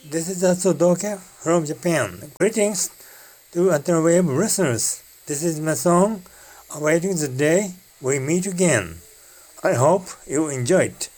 This is Atsudoke from Japan. Greetings to Antenna listeners. This is my song, Awaiting the Day We Meet Again. I hope you enjoy it.